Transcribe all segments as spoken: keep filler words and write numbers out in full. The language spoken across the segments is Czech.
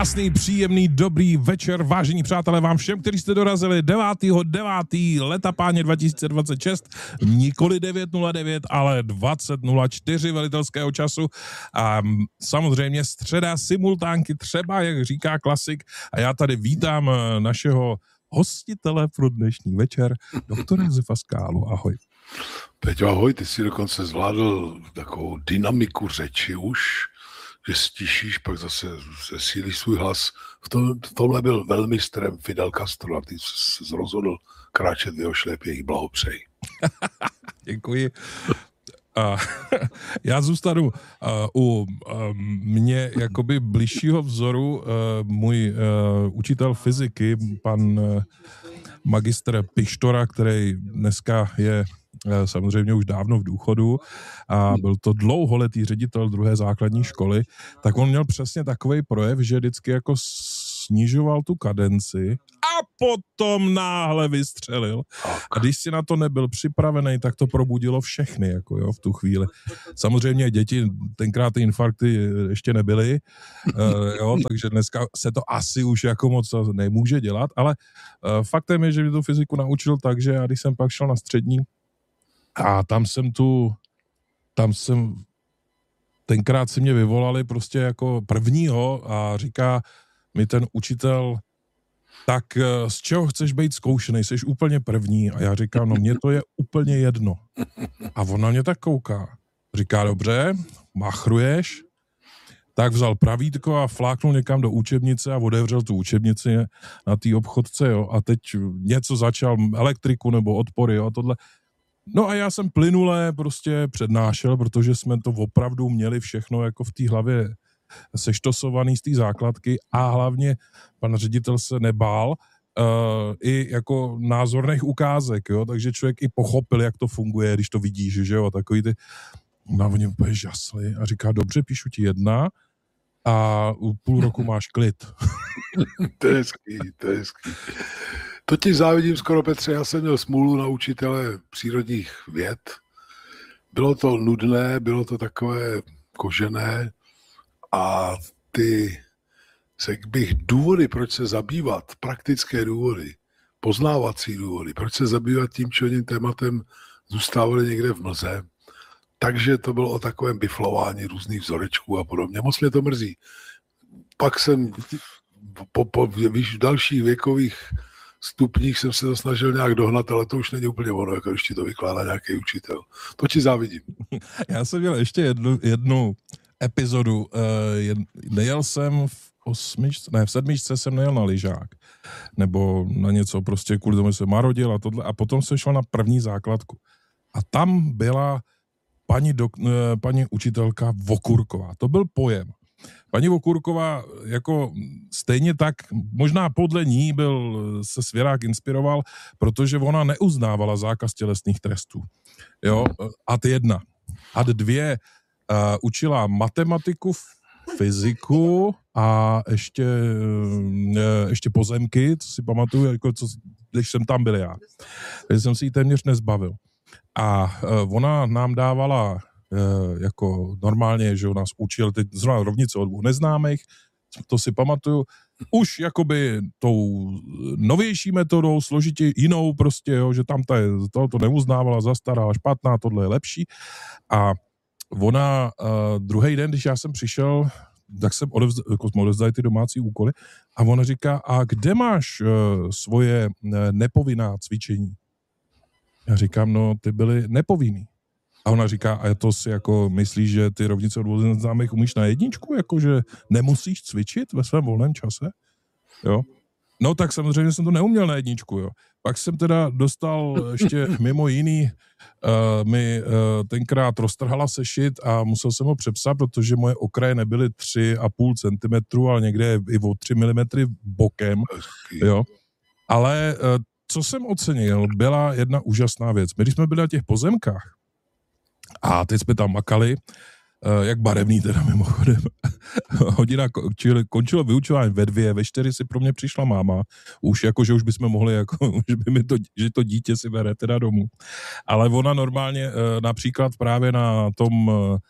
Krásný, příjemný, dobrý večer, vážení přátelé, vám všem, kteří jste dorazili devátého devátého leta páně dva tisíce dvacet šest, nikoli devět nula devět, ale dvacet nula čtyři velitelského času a samozřejmě středa simultánky třeba, jak říká klasik, a já tady vítám našeho hostitele pro dnešní večer, doktora Josefa Skálu. Ahoj. Peťo, ahoj, ty si dokonce zvládl takovou dynamiku řeči už, že stišíš, pak zase zesílíš svůj hlas. V, tom, v tomhle byl velmi strem Fidel Castro a ty jsi rozhodl kráčet v jeho šlépějích, blahopřeji. Děkuji. Uh, já zůstanu uh, u uh, mě jakoby bližšího vzoru uh, můj uh, učitel fyziky, pan uh, magistr Pištora, který dneska je samozřejmě už dávno v důchodu a byl to dlouholetý ředitel druhé základní školy, tak on měl přesně takový projev, že vždycky jako snižoval tu kadenci a potom náhle vystřelil. A když si na to nebyl připravený, tak to probudilo všechny, jako jo, v tu chvíli. Samozřejmě děti, tenkrát ty infarkty ještě nebyly, uh, jo, takže dneska se to asi už jako moc nemůže dělat, ale uh, faktem je, že mě tu fyziku naučil tak, že já když jsem pak šel na střední, a tam jsem tu, tam jsem, tenkrát si mě vyvolali prostě jako prvního a říká mi ten učitel, tak z čeho chceš být zkoušený, jsi úplně první. A já říkám, no mně to je úplně jedno. A on na mě tak kouká. Říká, dobře, machruješ, tak vzal pravítko a fláknul někam do učebnice a otevřel tu učebnici na té obchodce, jo, a teď něco začal, elektriku nebo odpory, jo, a tohle. No a já jsem plynule prostě přednášel, protože jsme to opravdu měli všechno jako v té hlavě seštosovaný z té základky a hlavně pan ředitel se nebál uh, i jako názorných ukázek, jo, takže člověk i pochopil, jak to funguje, když to vidíš, že jo, takový ty, no oni úplně žasli a říká, dobře, píšu ti jedna a u půl roku máš klid. To je hezký, to je hezký. To ti závidím skoro, Petře, já jsem měl smůlu na učitele přírodních věd. Bylo to nudné, bylo to takové kožené a ty, řekl bych, důvody, proč se zabývat, praktické důvody, poznávací důvody, proč se zabývat tím či oním tématem, zůstávaly někde v mlze. Takže to bylo o takovém biflování různých vzorečků a podobně. Moc mě to mrzí. Pak jsem po, po víš, v dalších věkových stupních jsem se to snažil nějak dohnat, ale to už není úplně ono, jako když ti to vykládá nějaký učitel. To ti závidím. Já jsem měl ještě jednu, jednu epizodu. Nejel jsem v osmičce, ne, v sedmičce jsem nejel na lyžák. Nebo na něco prostě, kvůli tomu jsem marodil a tohle. A potom jsem šel na první základku. A tam byla paní, dok, paní učitelka Vokurková. To byl pojem. Paní Vokurková jako stejně tak, možná podle ní byl, se Svěrák inspiroval, protože ona neuznávala zákaz tělesných trestů. Jo, ad jedna. Ad dvě uh, učila matematiku, fyziku a ještě, uh, ještě pozemky, co si pamatuju, jako co, když jsem tam byl já. Takže jsem si ji téměř nezbavil. A uh, ona nám dávala jako normálně, že u nás učil teď zrovna rovnice od dvou neznámých, to si pamatuju, už jakoby tou novější metodou, složitě jinou prostě, jo, že tam ta je, to, to neuznávala, zastarala, špatná, tohle je lepší. A ona uh, druhý den, když já jsem přišel, tak jsem odevzdal, jako jsme odevzdali ty domácí úkoly a ona říká, a kde máš uh, svoje uh, nepovinná cvičení? Já říkám, no ty byly nepovinný. A ona říká, a to si jako myslíš, že ty rovnice od dvou neznámých umíš na jedničku, jakože nemusíš cvičit ve svém volném čase? Jo? No tak samozřejmě jsem to neuměl na jedničku, jo. Pak jsem teda dostal ještě mimo jiný, uh, mi uh, tenkrát roztrhala sešit a musel jsem ho přepsat, protože moje okraje nebyly tři a půl centimetru, ale někde i o tři milimetry bokem, jo. Ale uh, co jsem ocenil, byla jedna úžasná věc. My, když jsme byli na těch pozemkách, a teď jsme tam makali, jak barevný teda mimochodem. Hodina končilo vyučování ve dvě, ve čtyři si pro mě přišla máma, už jako, že už bychom mohli, jako, že by mi to, že to dítě si bere teda domů. Ale ona normálně například právě na tom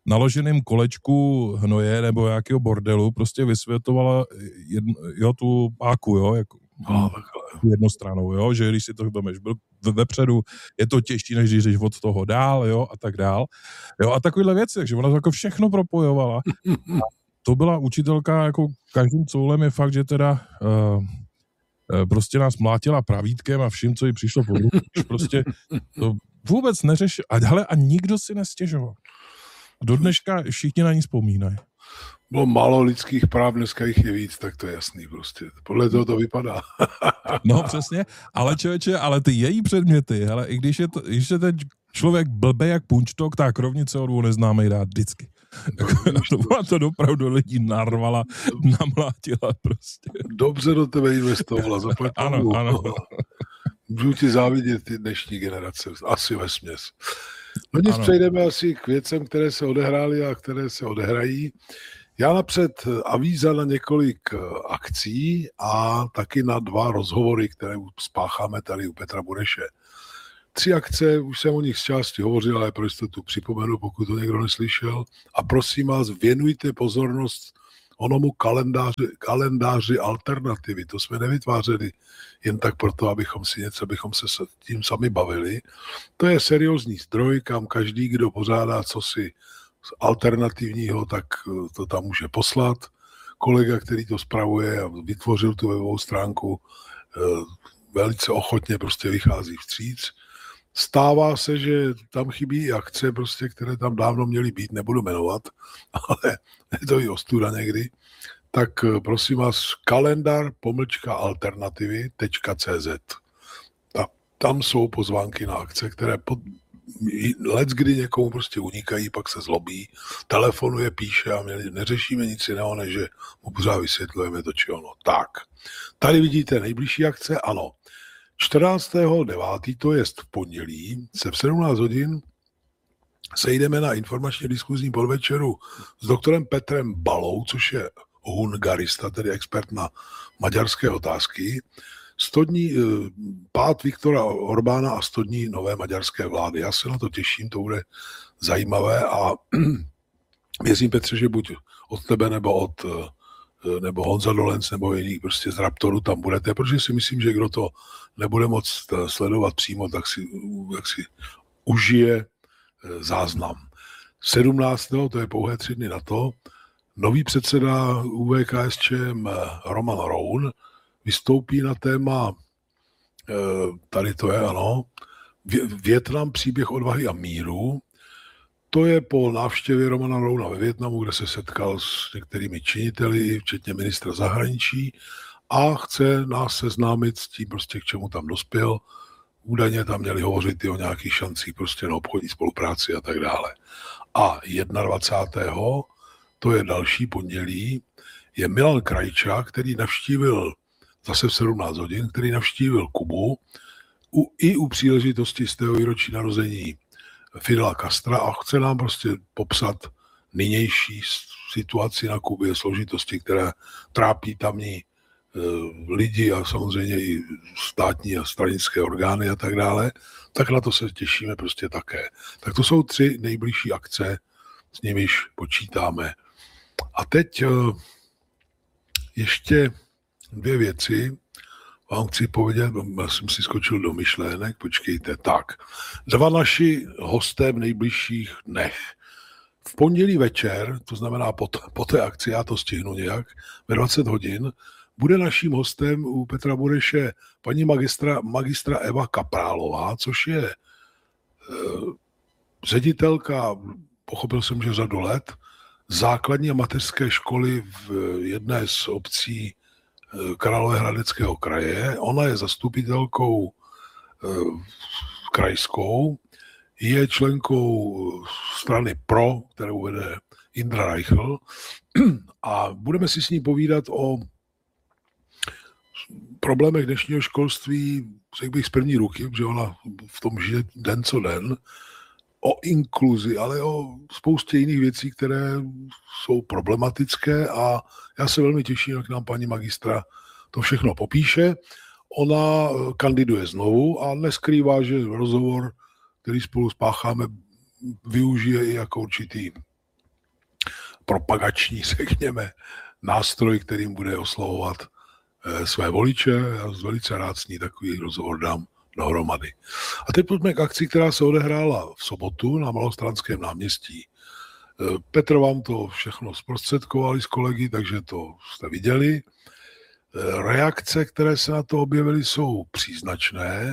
naloženým kolečku hnoje nebo nějakého bordelu prostě vysvětovala jedno, jo, tu páku, jo, jako no, jednostranou, jo, že když si to vemeš vepředu, je to těžší, než když jdeš od toho dál, jo, a tak dál. Jo, a takovýhle věci, takže ona to jako všechno propojovala. A to byla učitelka jako každým coulem je fakt, že teda uh, prostě nás mlátila pravítkem a vším, co jí přišlo po ruku. Prostě to vůbec neřešil. A, hele, a nikdo si nestěžoval. A do dneška všichni na ní vzpomínají. Bylo málo lidských práv, dneska jich je víc, tak to je jasný prostě. Podle toho to vypadá. No přesně, ale člověče, ale ty její předměty, hele, i když je, to, když je ten člověk blbej jak punčtok, tak rovnice odvou neznámej dát vždycky. Ona to opravdu lidí narvala, namlátila prostě. Dobře do tebe investovala, zaplať. Ano, ano. Můžu ti závidět ty dnešní generace, asi vesměs. No nic, ano. Přejdeme asi k věcem, které se odehrály a které se odehrají. Já napřed avíza na několik akcí a taky na dva rozhovory, které spácháme tady u Petra Bureše. Tři akce, už jsem o nich z části hovořil, ale pro jistotu připomenu, pokud to někdo neslyšel. A prosím vás, věnujte pozornost onomu kalendáři, kalendáři alternativy. To jsme nevytvářeli jen tak proto, abychom si něco, abychom se s tím sami bavili. To je seriózní zdroj, kam každý, kdo pořádá cosi alternativního, tak to tam může poslat. Kolega, který to spravuje a vytvořil tu webovou stránku, velice ochotně prostě vychází vstříc. Stává se, že tam chybí i akce, prostě, které tam dávno měly být, nebudu jmenovat, ale je to i ostuda někdy. Tak prosím vás, kalendar pomlčka alternativy tečka cé zet. Tam jsou pozvánky na akce, které pod, let kdy někomu prostě unikají, pak se zlobí, telefonuje, píše a my neřešíme nic jiného, než že mu pořád vysvětlujeme to, či ono. Tak, tady vidíte nejbližší akce, ano. čtrnáctého devátého to je v pondělí, se v sedmnáct hodin sejdeme na informačně diskuzní podvečeru s doktorem Petrem Balou, což je hungarista, tedy expert na maďarské otázky. sto dní pád Viktora Orbána a sto dní nové maďarské vlády. Já se na to těším, to bude zajímavé a věřím, Petře, že buď od tebe nebo od nebo Honza Dolenc nebo jiných prostě z Raptoru tam budete, protože si myslím, že kdo to nebude moc sledovat přímo, tak si, jak si užije záznam. sedmnáctého to je pouhé tři dny na to, nový předseda U V K S Č M Roman Roun vystoupí na téma, tady to je, ano, Vietnam, příběh odvahy a míru. To je po návštěvě Romana Rouna ve Vietnamu, kde se setkal s některými činiteli, včetně ministra zahraničí, a chce nás seznámit s tím, prostě k čemu tam dospěl. Údajně tam měli hovořit i o nějakých šancích prostě na obchodní spolupráci a tak dále. A dvacátého prvního to je další pondělí, je Milan Krajčák, který navštívil zase v sedmnáct hodin, který navštívil Kubu u, i u příležitosti z tého výročí narození Fidela Castra a chce nám prostě popsat nynější situaci na Kubě, složitosti, které trápí tamní e, lidi a samozřejmě i státní a stranické orgány a tak dále, tak na to se těšíme prostě také. Tak to jsou tři nejbližší akce, s nimiž počítáme. A teď e, ještě dvě věci vám chci povědět, já jsem si skočil do myšlének, počkejte, tak. Dva naši hosté v nejbližších dnech. V pondělí večer, to znamená po, t- po té akci, já to stihnu nějak, ve dvacet hodin, bude naším hostem u Petra Bureše paní magistra, magistra Eva Kaprálová, což je e, ředitelka, pochopil jsem, že řadu let, základní a mateřské školy v jedné z obcí Královéhradeckého kraje. Ona je zastupitelkou e, krajskou, je členkou strany Pro, kterou vede Indra Reichl, a budeme si s ní povídat o problémech dnešního školství, řekl bych z první ruky, protože ona v tom žije den co den, o inkluzi, ale o spoustě jiných věcí, které jsou problematické a já se velmi těším, jak nám paní magistra to všechno popíše. Ona kandiduje znovu a neskrývá, že rozhovor, který spolu spácháme, využije i jako určitý propagační, řekněme, nástroj, kterým bude oslovovat své voliče. Já velice rád s ní takový rozhovor dám dohromady. A teď pojďme k akci, která se odehrála v sobotu na Malostranském náměstí. Petr vám to všechno zprostředkovali s kolegy, takže to jste viděli. Reakce, které se na to objevily, jsou příznačné.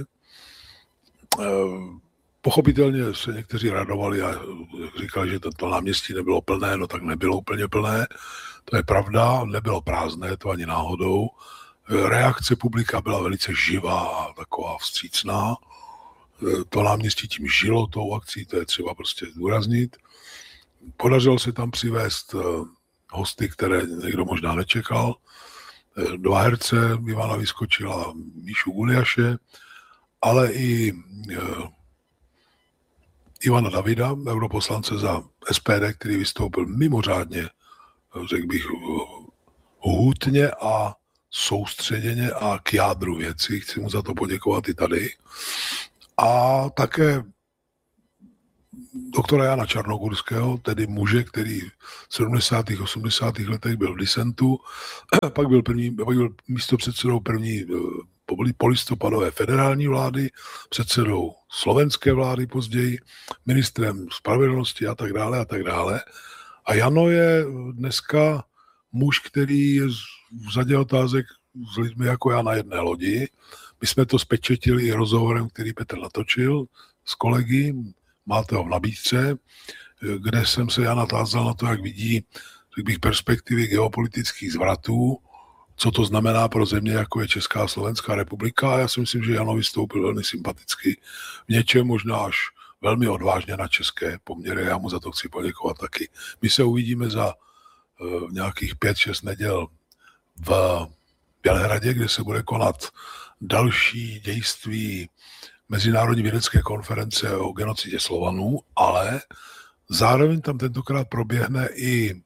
Pochopitelně se někteří radovali a říkali, že to náměstí nebylo plné, no tak nebylo úplně plné. To je pravda, nebylo prázdné, to ani náhodou. Reakce publika byla velice živá a taková vstřícná. To náměstí tím žilo tou akcí, to je třeba prostě zdůraznit. Podařilo se tam přivést hosty, které někdo možná nečekal. Dva herce, Ivana Vyskočila, Míšu Guliaše, ale i Ivana Davida, europoslance za S P D, který vystoupil mimořádně, řekl bych, hutně a soustředěně a k jádru věci. Chci mu za to poděkovat i tady. A také doktora Jana Čarnogurského, tedy muže, který v sedmdesátých osmdesátých letech byl v disentu, pak byl, první, pak byl místopředsedou první polistopadové federální vlády, předsedou slovenské vlády později, ministrem spravedlnosti a tak dále a tak dále. A Jano je dneska muž, který je v řadě otázek s lidmi jako já na jedné lodi. My jsme to spečetili i rozhovorem, který Petr natočil s kolegy, máte ho v nabídce, kde jsem se Jana tázal na to, jak vidí, řekl bych, perspektivy geopolitických zvratů, co to znamená pro země, jako je Česká a Slovenská republika. A já si myslím, že Jano vystoupil velmi sympaticky. V něčem možná až velmi odvážně na české poměry. Já mu za to chci poděkovat taky. My se uvidíme za uh, nějakých pět, šest neděl v Bělehradě, kde se bude konat další dějství Mezinárodní vědecké konference o genocidě Slovanů, ale zároveň tam tentokrát proběhne i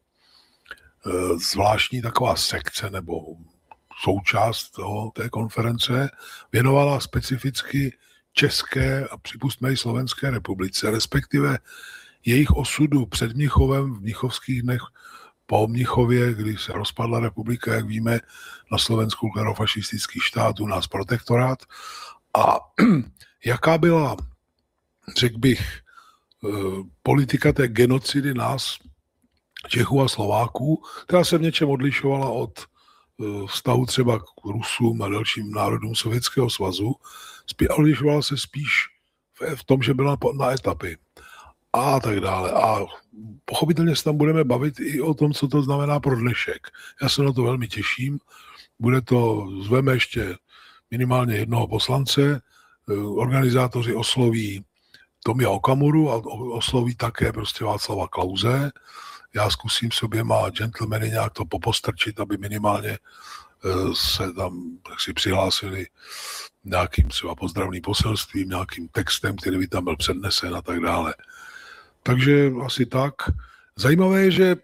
zvláštní taková sekce nebo součást toho, té konference věnovala specificky České a připustme i Slovenské republice, respektive jejich osudu před Mnichovem v mnichovských dnech po Mnichově, kdy se rozpadla republika, jak víme, na Slovensku klerofašistický štát, u nás protektorát. A jaká byla, řekl bych, politika té genocidy nás, Čechů a Slováků, která se v něčem odlišovala od vztahu třeba k Rusům a dalším národům Sovětského svazu, odlišovala se spíš v tom, že byla na etapy a tak dále. A pochopitelně se tam budeme bavit i o tom, co to znamená pro dnešek. Já se na to velmi těším. Bude to, zveme ještě minimálně jednoho poslance, organizátoři osloví Tomia Okamuru a osloví také prostě Václava Klause. Já zkusím s oběma gentlemany nějak to popostrčit, aby minimálně se tam si přihlásili nějakým třeba pozdravným poselstvím, nějakým textem, který by tam byl přednesen a tak dále. Takže asi tak. Zajímavé je, že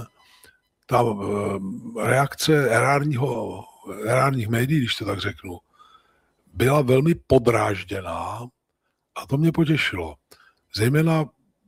ta reakce erárního, erárních médií, když to tak řeknu, byla velmi podrážděná a to mě potěšilo. Zejména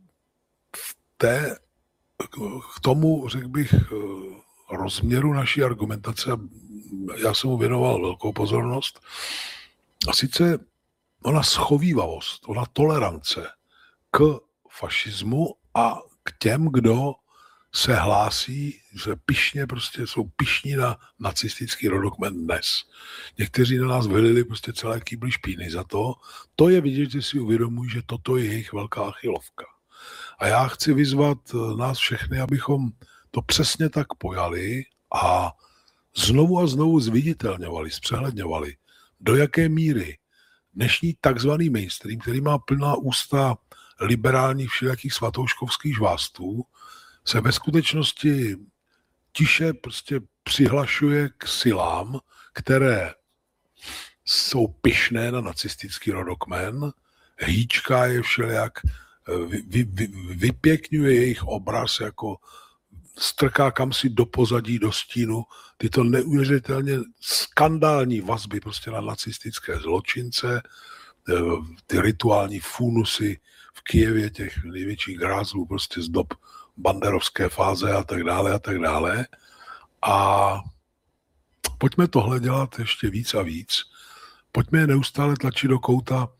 v té, k tomu, řekl bych, rozměru naší argumentace, já jsem mu věnoval velkou pozornost, a sice ona schovívavost, ona tolerance k fašismu a k těm, kdo se hlásí, že pyšně prostě jsou pyšní na nacistický rodokmen dnes. Někteří na nás vylili prostě celé kýbly špíny za to. To je vidět, že si uvědomují, že toto je jejich velká achilovka. A já chci vyzvat nás všechny, abychom to přesně tak pojali a znovu a znovu zviditelňovali, zpřehledňovali, do jaké míry dnešní takzvaný mainstream, který má plná ústa liberálních všelijakých svatouškovských žvástů, se ve skutečnosti tiše prostě přihlašuje k silám, které jsou pyšné na nacistický rodokmen, hýčká je všelijak, vy, vy, vy, vypěkňuje jejich obraz, jako strká kamsi do pozadí, do stínu, tyto neuvěřitelně skandální vazby prostě na nacistické zločince, ty rituální funusy v Kyjevě, těch největších grázlů prostě z dob banderovské fáze a tak dále a tak dále. A pojďme tohle dělat ještě víc a víc. Pojďme je neustále tlačit do kouta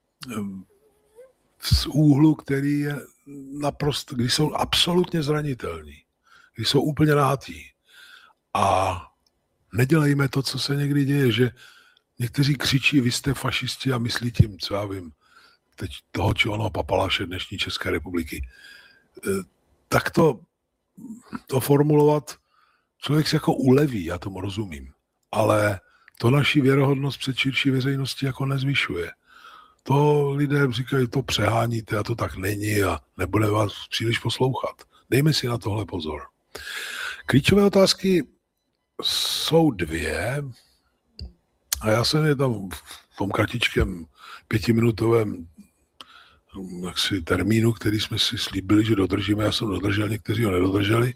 z úhlu, který je naprosto, když jsou absolutně zranitelní, když jsou úplně nahátí. A nedělejme to, co se někdy děje, že někteří křičí, vy jste fašisti a myslí tím, co já vím, teď toho či onoho papaláše dnešní České republiky. Tak to, to formulovat, člověk se jako uleví, já tomu rozumím, ale to naši věrohodnost před širší veřejností jako nezvyšuje. To lidé říkají, to přeháníte a to tak není a nebude vás příliš poslouchat. Dejme si na tohle pozor. Klíčové otázky jsou dvě a já jsem je tam v tom kratičkém pětiminutovém jaksi, termínu, který jsme si slíbili, že dodržíme, já jsem dodržel, někteří ho nedodrželi,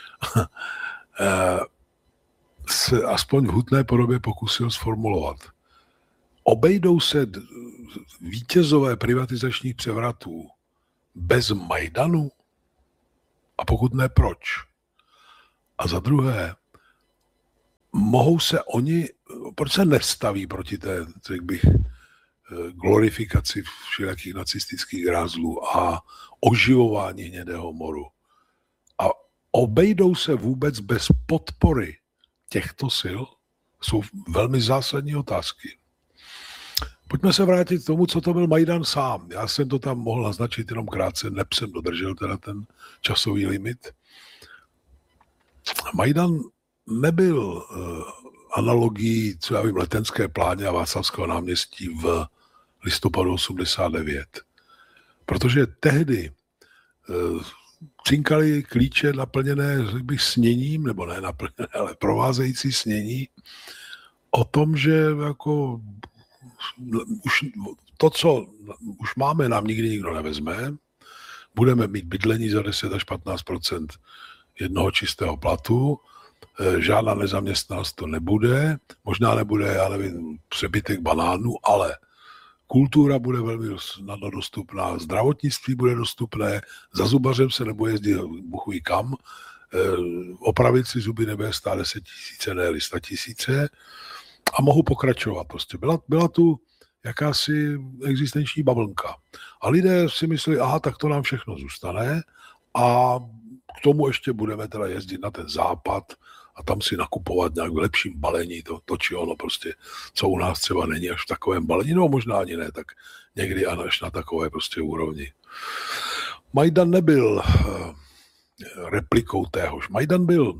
se aspoň v hutné podobě pokusil sformulovat. Obejdou se vítězové privatizačních převratů bez Majdanu? A pokud ne, proč? A za druhé, mohou se oni, proč se nestaví proti té, řekl bych, glorifikaci všelijakých nacistických grázlů a oživování hnědého moru? A obejdou se vůbec bez podpory těchto sil? Jsou velmi zásadní otázky. Pojďme se vrátit k tomu, co to byl Majdan sám. Já jsem to tam mohl naznačit jenom krátce, neb jsem dodržel teda ten časový limit. Majdan nebyl uh, analogií, co já vím, Letenské pláně a Václavského náměstí v listopadu osmdesát devět. Protože tehdy uh, cinkali klíče naplněné, řekl bych, sněním, nebo ne naplněné, ale provázející snění o tom, že jako už to, co už máme, nám nikdy nikdo nevezme. Budeme mít bydlení za deset až patnáct procent jednoho čistého platu. Žádná nezaměstnanost to nebude. Možná nebude, já nevím, přebytek banánů, ale kultura bude velmi snadno dostupná, zdravotnictví bude dostupné, za zubařem se nebude jezdit buchují kam, opravit si zuby nebude stát deset tisíce, ne sta tisíce. A mohu pokračovat. Prostě byla, byla tu jakási existenční bavlnka. A lidé si mysleli, aha, tak to nám všechno zůstane a k tomu ještě budeme teda jezdit na ten západ a tam si nakupovat nějak v lepším balení, to, to či ono prostě, co u nás třeba není až v takovém balení, no možná ani ne, tak někdy až na takové prostě úrovni. Majdan nebyl replikou téhož. Majdan byl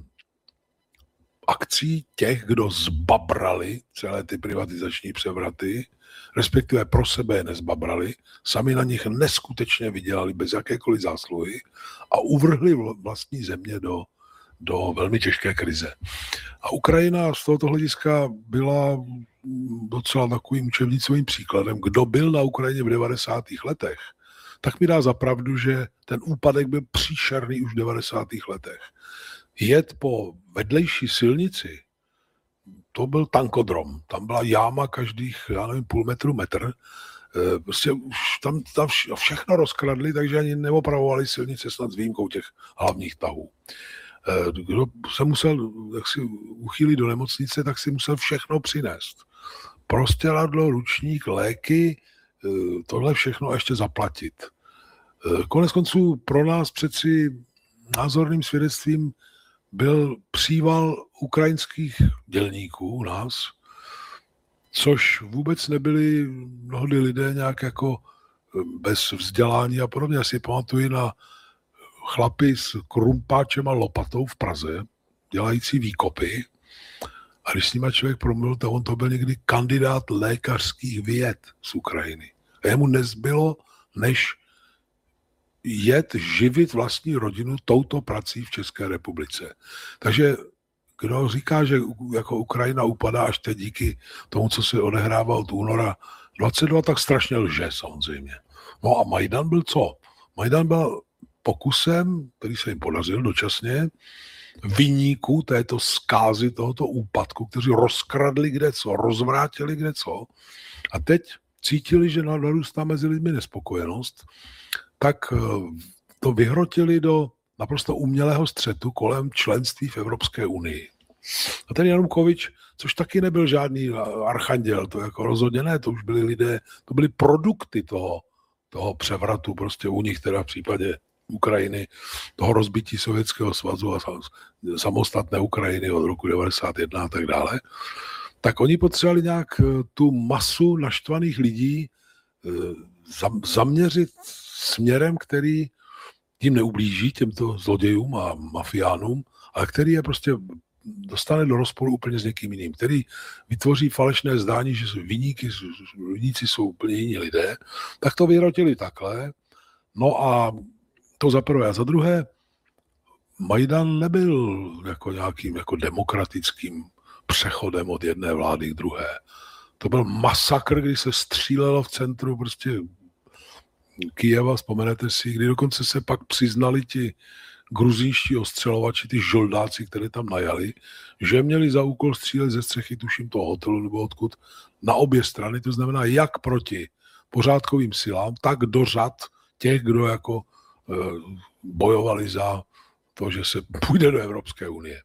akcí těch, kdo zbabrali celé ty privatizační převraty, respektive pro sebe je nezbabrali, sami na nich neskutečně vydělali bez jakékoliv zásluhy a uvrhli vlastní země do, do velmi těžké krize. A Ukrajina z tohoto hlediska byla docela takovým učebnicovým příkladem. Kdo byl na Ukrajině v devadesátých letech, tak mi dá za pravdu, že ten úpadek byl příšerný už v devadesátých letech. Jet po vedlejší silnici, to byl tankodrom. Tam byla jáma každých, já nevím, půl metru, metr. Prostě už tam, tam všechno rozkradli, takže ani neopravovali silnice snad s výjimkou těch hlavních tahů. Kdo se musel jak si uchýlit do nemocnice, tak si musel všechno přinést. Prostěradlo, ručník, léky, tohle všechno ještě zaplatit. Konec konců pro nás přeci názorným svědectvím byl příval ukrajinských dělníků u nás, což vůbec nebyli mnohdy lidé nějak jako bez vzdělání a podobně. Já si pamatuju na chlapy s krumpáčem a lopatou v Praze, dělající výkopy. A když s nima člověk promluvil, tak on to byl někdy kandidát lékařských věd z Ukrajiny. A jemu nezbylo, než jet živit vlastní rodinu touto prací v České republice. Takže kdo říká, že jako Ukrajina upadá až teď díky tomu, co se odehrává od února dvacet dva, tak strašně lže samozřejmě. No a Majdan byl co? Majdan byl pokusem, který se jim podařil dočasně, viníků této zkázy, tohoto úpadku, kteří rozkradli kdeco, rozvrátili kdeco a teď cítili, že narůstá mezi lidmi nespokojenost, tak to vyhrotili do naprosto umělého střetu kolem členství v Evropské unii. A ten Janukovič, což taky nebyl žádný archanděl, to jako rozhodně ne, to už byli lidé, to byly produkty toho, toho převratu, prostě u nich teda v případě Ukrajiny, toho rozbití Sovětského svazu a samostatné Ukrajiny od roku devadesát jedna a tak dále, tak oni potřebovali nějak tu masu naštvaných lidí zaměřit směrem, který tím neublíží těmto zlodějům a mafiánům, ale který je prostě dostane do rozporu úplně s někým jiným, který vytvoří falešné zdání, že jsou viníky, viníci jsou úplně jiní lidé, tak to vyrotili takhle. No a to za prvé. A za druhé, Majdan nebyl jako nějakým jako demokratickým přechodem od jedné vlády k druhé. To byl masakr, kdy se střílelo v centru prostě Kyjeva, vzpomenete si, kdy dokonce se pak přiznali ti gruzínští ostřelovači, ty žoldáci, které tam najali, že měli za úkol střílet ze střechy, tuším toho hotelu nebo odkud, na obě strany, to znamená jak proti pořádkovým silám, tak do řad těch, kdo jako e, bojovali za to, že se půjde do Evropské unie. E,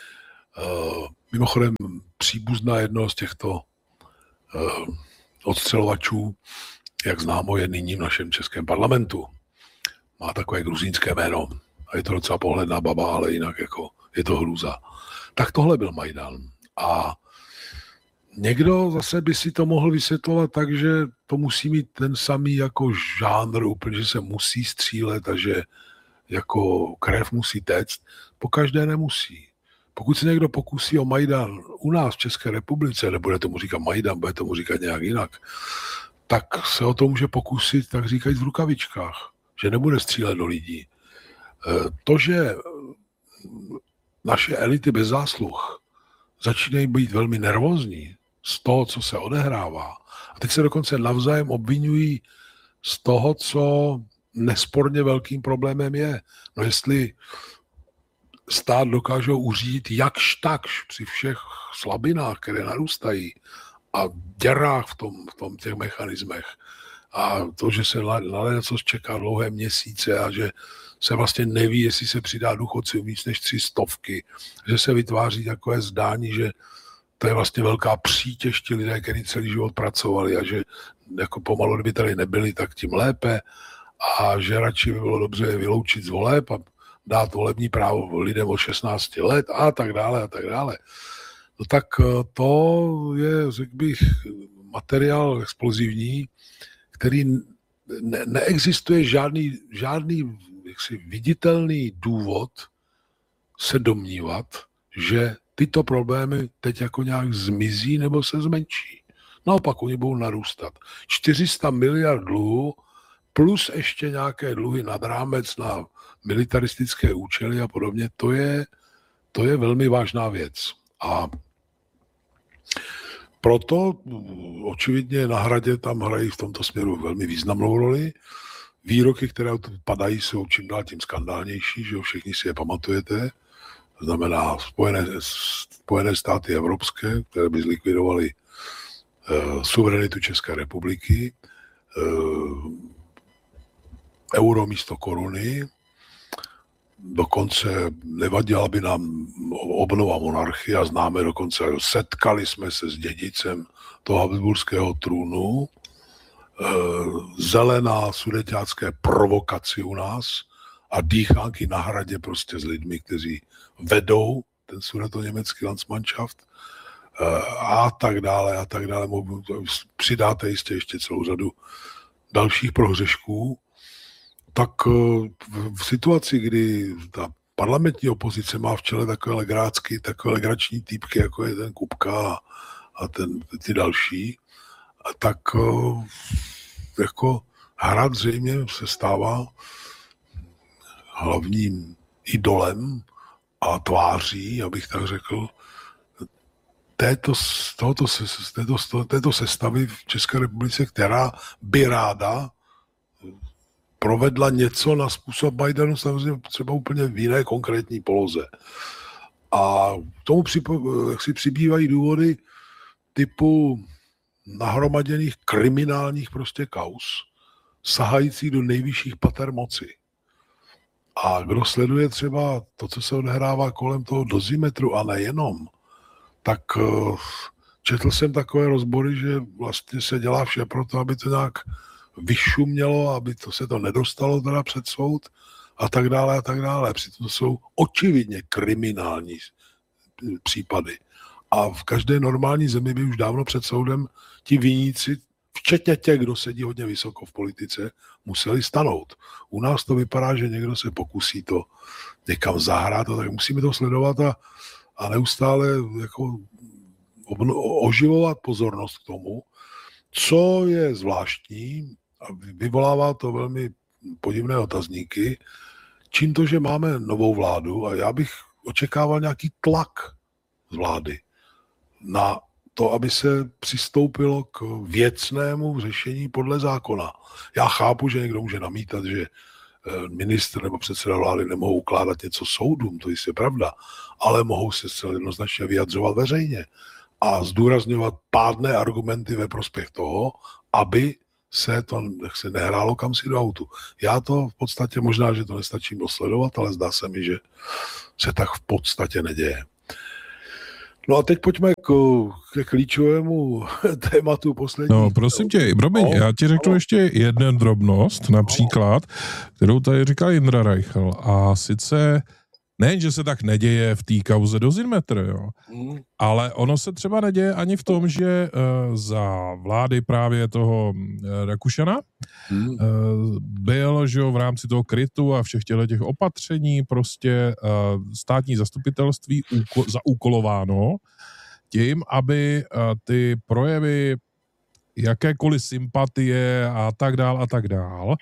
mimochodem příbuzná jednoho z těchto e, odstřelovačů, jak známo, je nyní v našem českém parlamentu. Má takové gruzínské jméno. A je to docela pohledná baba, ale jinak jako je to hrůza. Tak tohle byl Majdan. A někdo zase by si to mohl vysvětlovat tak, že to musí mít ten samý jako žánr, úplně, že se musí střílet a že jako krev musí téct. Po každé nemusí. Pokud se někdo pokusí o Majdan u nás v České republice, nebude tomu říkat Majdan, bude tomu říkat nějak jinak, tak se o to může pokusit, tak říkají v rukavičkách, že nebude střílet do lidí. To, že naše elity bez zásluh začínají být velmi nervózní z toho, co se odehrává, a teď se dokonce navzájem obvinují z toho, co nesporně velkým problémem je. No jestli stát dokážou uřídit jakž takž při všech slabinách, které narůstají a děrách v tom, v tom těch mechanismech, a to, že se na, na něco čeká dlouhé měsíce a že se vlastně neví, jestli se přidá důchodcům víc než tři stovky, že se vytváří takové zdání, že to je vlastně velká přítěž ti lidé, kteří celý život pracovali a že jako pomalu, kdyby tady nebyli, tak tím lépe a že radši by bylo dobře je vyloučit z voleb a dát volební právo lidem od šestnácti let a tak dále a tak dále. No tak to je, řekl bych, materiál explozivní, který ne- neexistuje žádný, žádný jaksi viditelný důvod se domnívat, že tyto problémy teď jako nějak zmizí nebo se zmenší. Naopak oni budou narůstat. čtyři sta miliard dluhů plus ještě nějaké dluhy nad rámec na militaristické účely a podobně, to je, to je velmi vážná věc. A proto očividně na Hradě tam hrají v tomto směru velmi významnou roli. Výroky, které padají, jsou čím dál tím skandálnější, že všichni si je pamatujete. To znamená Spojené, Spojené státy evropské, které by zlikvidovaly uh, suverenitu České republiky, uh, euro místo koruny, dokonce nevadila by nám obnova monarchie a známe dokonce, setkali jsme se s dědicem toho habsburského trůnu, zelená sudeťácké provokaci u nás a dýchánky na Hradě prostě s lidmi, kteří vedou ten sudetoněmecký Landsmannschaft a tak dále a tak dále. Přidáte jistě ještě celou řadu dalších prohřešků. Tak v situaci, kdy ta parlamentní opozice má v čele takové legrácky, takové legrační týpky, jako je ten Kupka a ten, ty další, a tak jako Hrad zřejmě se stává hlavním idolem a tváří, abych tak řekl, této, tohoto, této, této sestavy v České republice, která by ráda provedla něco na způsob Majdanu, samozřejmě třeba úplně v jiné konkrétní poloze. A k tomu připo, jak si přibývají důvody typu nahromaděných kriminálních prostě kauz, sahajících do nejvyšších pater moci. A kdo sleduje třeba to, co se odehrává kolem toho dozimetru a nejenom, tak četl jsem takové rozbory, že vlastně se dělá vše pro to, aby to nějak vyšumělo, aby to se to nedostalo teda před soud a tak dále a tak dále. Přitom to jsou očividně kriminální případy. A v každé normální zemi by už dávno před soudem ti viníci, včetně těch, kdo sedí hodně vysoko v politice, museli stanout. U nás to vypadá, že někdo se pokusí to někam zahrát, a tak musíme to sledovat a, a neustále jako oživovat pozornost k tomu, co je zvláštní a vyvolává to velmi podivné otazníky, čím to, že máme novou vládu a já bych očekával nějaký tlak z vlády na to, aby se přistoupilo k věcnému řešení podle zákona. Já chápu, že někdo může namítat, že ministr nebo předseda vlády nemohou ukládat něco soudům, to je pravda, ale mohou se zcela jednoznačně vyjadřovat veřejně a zdůrazňovat pádné argumenty ve prospěch toho, aby se to jak se nehrálo kam si do autu. Já to v podstatě, možná, že to nestačím dosledovat, ale zdá se mi, že se tak v podstatě neděje. No a teď pojďme k, ke klíčovému tématu poslední. No prosím tě, promiň, no, já ti řeknu no. ještě jednu drobnost, například, no. kterou tady říkal Jindra Reichl, a sice nejen, že se tak neděje v té kauze Dozimetr, jo, mm. ale ono se třeba neděje ani v tom, že uh, za vlády právě toho uh, Rakušana mm. uh, byl, že jo, v rámci toho krytu a všech těch opatření prostě uh, státní zastupitelství úko- zaúkolováno tím, aby uh, ty projevy jakékoliv sympatie a tak dál a tak dál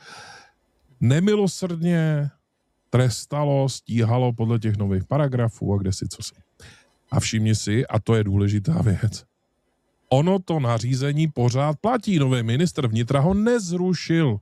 nemilosrdně trestalo, stíhalo podle těch nových paragrafů a kde si, co si. A všimni si, a to je důležitá věc, ono to nařízení pořád platí. Nový ministr vnitra ho nezrušil.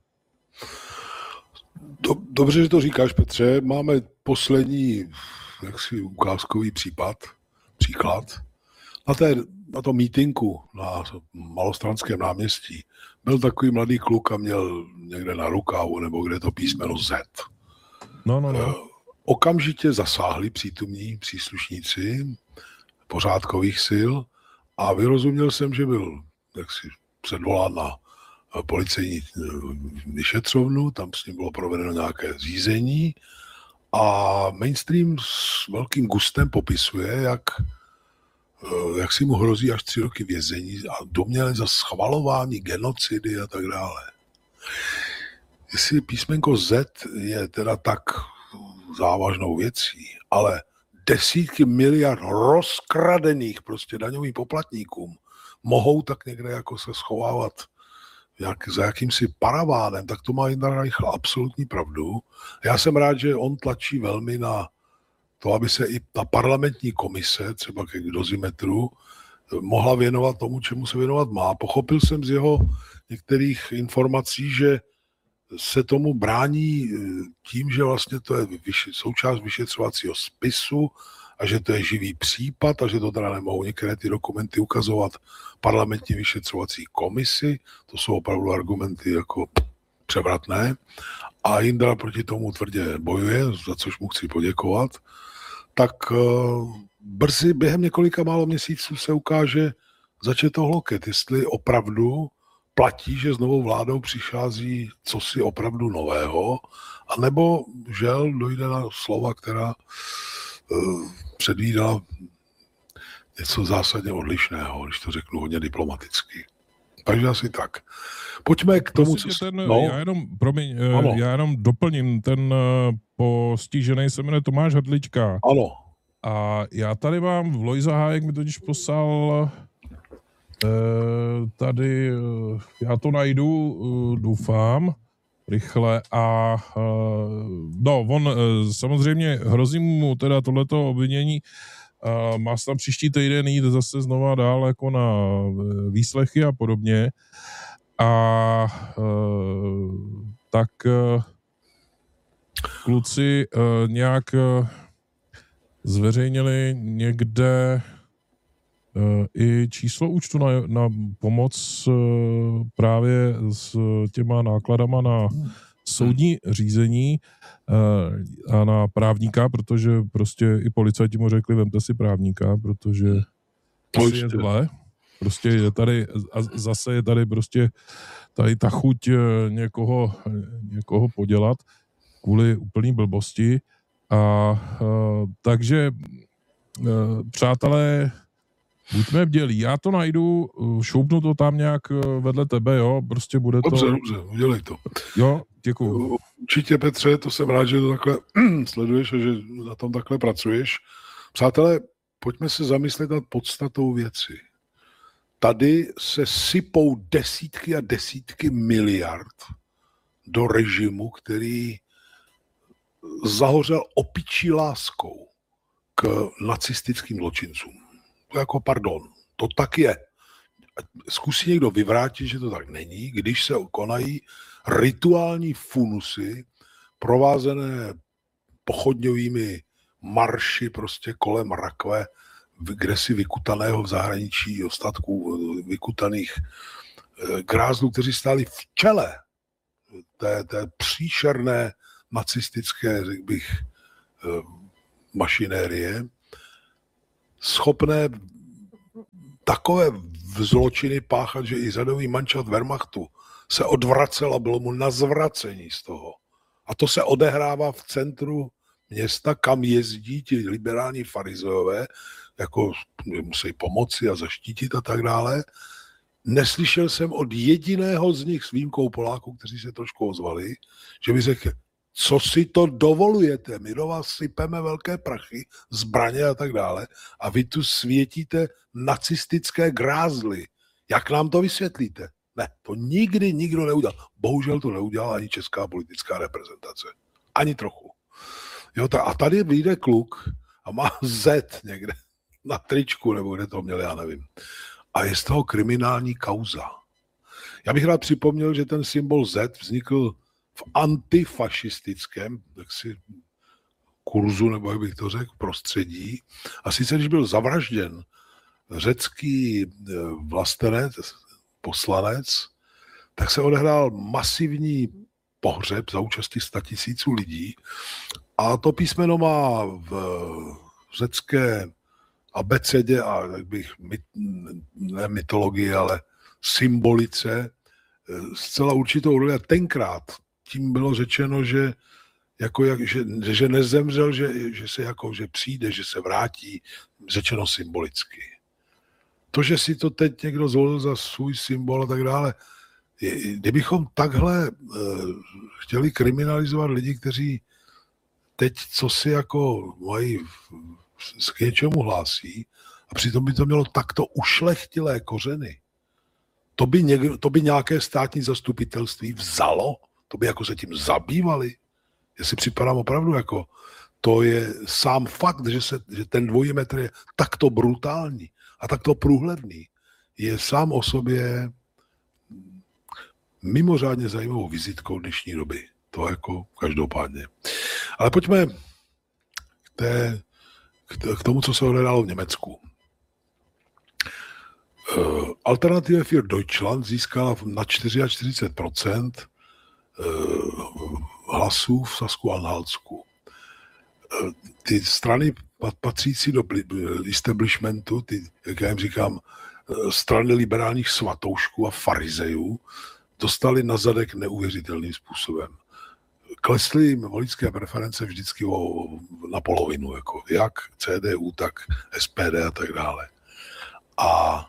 Dobře, že to říkáš, Petře. Máme poslední jaksi ukázkový případ, příklad. Na, té, na tom mítinku na Malostranském náměstí byl takový mladý kluk a měl někde na rukávu nebo kde to písmeno Z. No, no, no. Okamžitě zasáhli přítomní příslušníci pořádkových sil a vyrozuměl jsem, že byl jaksi předvolán na policejní vyšetřovnu, tam s ním bylo provedeno nějaké řízení a mainstream s velkým gustem popisuje, jak, jak si mu hrozí až tři roky vězení a domněle za schvalování genocidy a tak dále. Jestli písmenko Z je teda tak závažnou věcí, ale desítky miliard rozkradených prostě daňovým poplatníkům mohou tak někde jako se schovávat jak, za jakýmsi paravánem, tak to má Jindra Reichl absolutní pravdu. Já jsem rád, že on tlačí velmi na to, aby se i ta parlamentní komise, třeba k Dozimetru, mohla věnovat tomu, čemu se věnovat má. Pochopil jsem z jeho některých informací, že se tomu brání tím, že vlastně to je součást vyšetřovacího spisu a že to je živý případ a že to teda nemohou některé ty dokumenty ukazovat parlamentní vyšetřovací komisi. To jsou opravdu argumenty jako převratné. A Jindra proti tomu tvrdě bojuje, za což mu chci poděkovat. Tak brzy během několika málo měsíců se ukáže, zač je to hloket, jestli opravdu platí, že s novou vládou přichází cosi opravdu nového, anebo žel dojde na slova, která uh, předvídala něco zásadně odlišného, když to řeknu hodně diplomaticky. Takže asi tak. Pojďme k tomu, prostě co... Ten, no. Já jenom, promiň, ano. já jenom doplním, ten postižený se jmenuje Tomáš Hrdlička. Ano. A já tady mám, Lojza Hájek mi totiž poslal tady, já to najdu, doufám, rychle a no, on samozřejmě hrozí mu teda tohleto obvinění, má se tam příští týden jít zase znova dál jako na výslechy a podobně a tak kluci nějak zveřejnili někde i číslo účtu na, na pomoc právě s těma nákladama na soudní řízení uh, a na právníka, protože prostě i policajti mu řekli, vemte si právníka, protože asi je zle. Prostě je tady, a zase je tady prostě tady ta chuť někoho, někoho podělat kvůli úplný blbosti. A uh, takže uh, přátelé, buďme bdělí. Já to najdu, šoupnu to tam nějak vedle tebe, jo, prostě bude to... Dobře, dobře, udělej to. Jo, děkuju. Určitě, Petře, to jsem rád, že to takhle sleduješ a že na tom takhle pracuješ. Přátelé, pojďme se zamyslet nad podstatou věci. Tady se sypou desítky a desítky miliard do režimu, který zahořel opičí láskou k nacistickým zločincům. Jako pardon, to tak je. Zkusí někdo vyvrátit, že to tak není, když se konají rituální funusy provázené pochodňovými marši prostě kolem rakve, kde si vykutaného v zahraničí ostatků vykutaných grázlů, kteří stáli v čele té, té příšerné nacistické, řekl bych, mašinérie, schopné takové zločiny páchat, že i řadový manšaft Wehrmachtu se odvracel a bylo mu na zvracení z toho. A to se odehrává v centru města, kam jezdí ti liberální farizeové, jako musí pomoci a zaštítit a tak dále. Neslyšel jsem od jediného z nich s výjimkou Poláků, kteří se trošku ozvali, že by řekl, co si to dovolujete, my do vás sypeme velké prachy, zbraně a tak dále a vy tu světíte nacistické grázly. Jak nám to vysvětlíte? Ne, to nikdy nikdo neudělal. Bohužel to neudělala ani česká politická reprezentace. Ani trochu. Jo, ta, a tady vyjde kluk a má Z někde na tričku, nebo kde to měl, já nevím. A je z toho kriminální kauza. Já bych rád připomněl, že ten symbol Z vznikl v antifašistickém jaksi, kurzu, nebo jak bych to řekl, prostředí. A sice, když byl zavražděn řecký vlastenec, poslanec, tak se odehrál masivní pohřeb za účasti statisíců lidí a to písmeno má v řecké abecedě a jak bych, ne mytologii, ale symbolice zcela určitou roli. A tenkrát tím bylo řečeno, že, jako jak, že, že nezemřel, že, že se jako, že přijde, že se vrátí, řečeno symbolicky. To, že si to teď někdo zvolil za svůj symbol a tak dále, kdybychom takhle uh, chtěli kriminalizovat lidi, kteří teď co si jako mají s k něčemu hlásí a přitom by to mělo takto ušlechtilé kořeny, to by, někdo, to by nějaké státní zastupitelství vzalo, to by jako se tím zabývali. Já si připadám opravdu jako, to je sám fakt, že, se, že ten dvojí metr je takto brutální a takto průhledný, je sám o sobě mimořádně zajímavou vizitkou dnešní doby. To jako každopádně. Ale pojďme k, té, k tomu, co se odehrálo v Německu. Uh, Alternative für Deutschland získala na čtyřicet čtyři procent uh, hlasů v Sasku-Anhaltsku. Uh, ty strany patřící do establishmentu, ty, jak já jim říkám, strany liberálních svatoušků a farizejů, dostali na zadek neuvěřitelným způsobem. Klesly jim voličské preference vždycky o, na polovinu, jako jak C D U, tak S P D a tak dále. A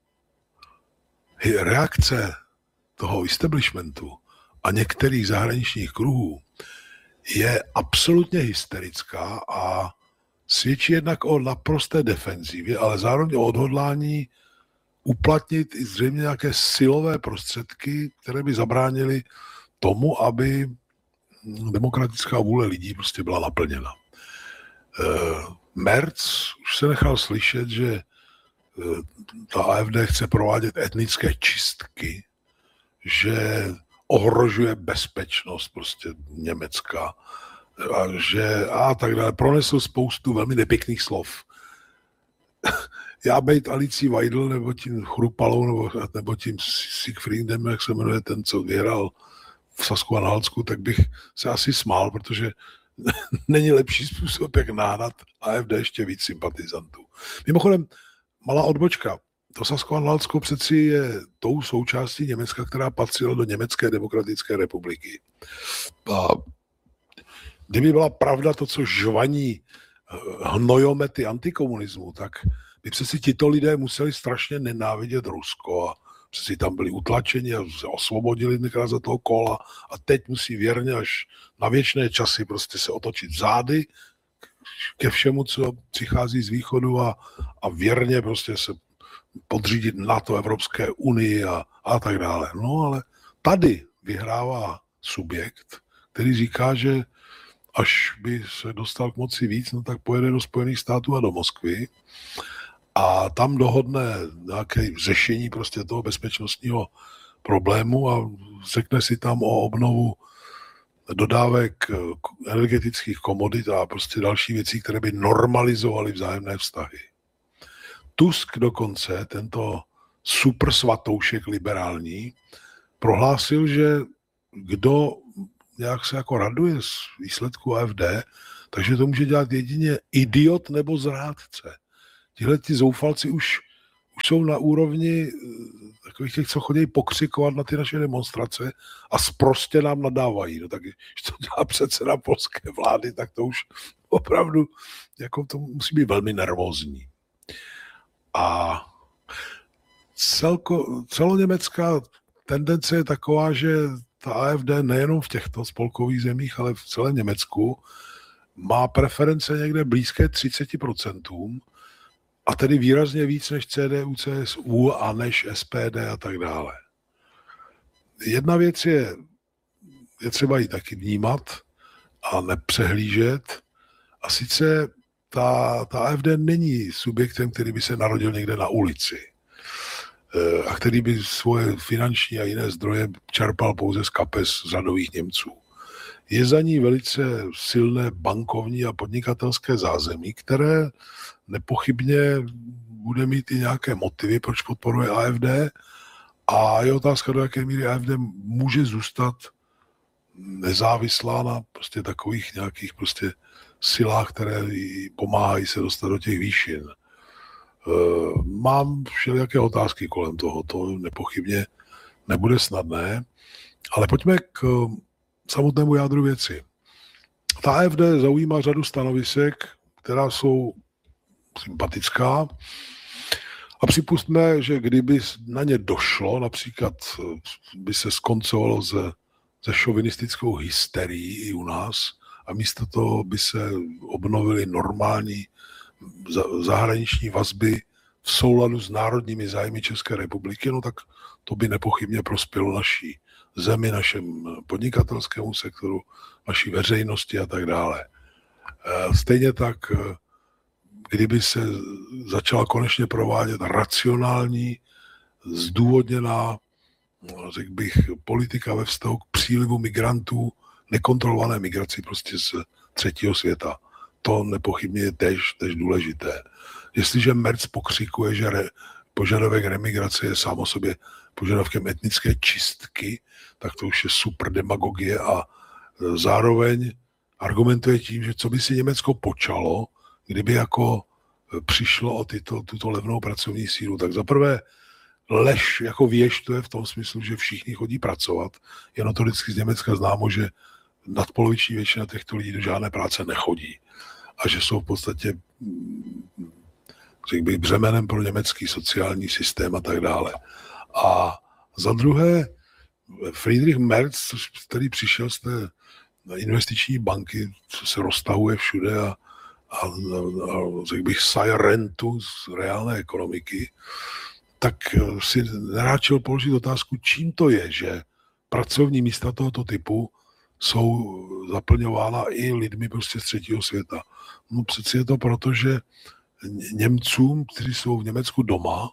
reakce toho establishmentu a některých zahraničních kruhů je absolutně hysterická a svědčí jednak o naprosté defenzivě, ale zároveň o odhodlání uplatnit i zřejmě nějaké silové prostředky, které by zabránily tomu, aby demokratická vůle lidí prostě byla naplněna. Merz už se nechal slyšet, že ta A F D chce provádět etnické čistky, že ohrožuje bezpečnost prostě Německa a že a tak dále. Pronesl spoustu velmi nepěkných slov. Já bejt Alicí Weidl nebo tím Chrupalou nebo, nebo tím Siegfriedem, jak se jmenuje ten, co vyhrál v Sasku a na Halsku, tak bych se asi smál, protože není lepší způsob, jak náhnat A F D ještě víc sympatizantů. Mimochodem, malá odbočka. To Sasko a Halsko přeci je tou součástí Německa, která patřila do Německé demokratické republiky. A kdyby byla pravda to, co žvaní hnojomety antikomunismu, tak by přeci tito lidé museli strašně nenávidět Rusko a přeci tam byli utlačeni a se osvobodili některá za toho kola a teď musí věrně až na věčné časy prostě se otočit zády ke všemu, co přichází z východu a, a věrně prostě se podřídit NATO, Evropské unii a, a tak dále. No ale tady vyhrává subjekt, který říká, že až by se dostal k moci víc, no tak pojede do Spojených států a do Moskvy a tam dohodne nějaké řešení prostě toho bezpečnostního problému a řekne si tam o obnovu dodávek energetických komodit a prostě další věcí, které by normalizovaly vzájemné vztahy. Tusk dokonce, tento super svatoušek liberální, prohlásil, že kdo nějak se jako raduje z výsledku A F D, takže to může dělat jedině idiot nebo zrádce. Tihle ti zoufalci už, už jsou na úrovni takových těch, co chodí pokřikovat na ty naše demonstrace a sprostě nám nadávají. No tak když to dělá předseda polské vlády, tak to už opravdu jako to musí být velmi nervózní. A celko, celoněmecká tendence je taková, že ta A F D nejenom v těchto spolkových zemích, ale v celém Německu má preference někde blízké třicet procent a tedy výrazně víc než C D U, C S U a než S P D a tak dále. Jedna věc je, je třeba ji taky vnímat a nepřehlížet a sice ta, ta A F D není subjektem, který by se narodil někde na ulici a který by svoje finanční a jiné zdroje čerpal pouze z kapes řadových Němců. Je za ní velice silné bankovní a podnikatelské zázemí, které nepochybně bude mít i nějaké motivy, proč podporuje A F D a je otázka, do jaké míry A F D může zůstat nezávislá na prostě takových nějakých prostě silách, které pomáhají se dostat do těch výšin. Mám všelijaké otázky kolem toho, to nepochybně nebude snadné, ale pojďme k samotnému jádru věci. Ta A F D zaujímá řadu stanovisek, která jsou sympatická a připustme, že kdyby na ně došlo, například by se skoncovalo se, se šovinistickou hysterií i u nás a místo toho by se obnovily normální zahraniční vazby v souladu s národními zájmy České republiky, no tak to by nepochybně prospělo naší zemi, našem podnikatelskému sektoru, naší veřejnosti a tak dále. Stejně tak, kdyby se začala konečně provádět racionální, zdůvodněná, řekl bych, politika ve vztahu k přílivu migrantů, nekontrolované migraci prostě z třetího světa. To nepochybně je též, též důležité. Jestliže Merz pokřikuje, že re, požadavek remigrace je sám o sobě požadavkem etnické čistky, tak to už je super demagogie a zároveň argumentuje tím, že co by si Německo počalo, kdyby jako přišlo o tyto, tuto levnou pracovní sílu. Tak zaprvé lež jako věž, to je v tom smyslu, že všichni chodí pracovat. Je notoricky z Německa známo, že nadpoloviční většina těchto lidí do žádné práce nechodí a že jsou v podstatě, řekl bych, břemenem pro německý sociální systém a tak dále. A za druhé, Friedrich Merz, který přišel z té investiční banky, co se roztahuje všude a, a, a řekl bych, saje rentu z reálné ekonomiky, tak si neráčil položit otázku, čím to je, že pracovní místa tohoto typu jsou zaplňována i lidmi prostě z třetího světa. No přeci je to proto, že Němcům, kteří jsou v Německu doma,